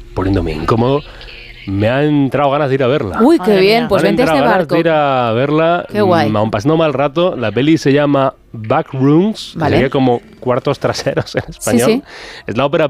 poniéndome incómodo, me han entrado ganas de ir a verla. Uy, qué bien, pues vente a este barco. De ir a verla, Qué guay. Aún pasando mal rato. La peli se llama Backrooms, Vale. que sería como cuartos traseros en español. Sí, sí. Es la ópera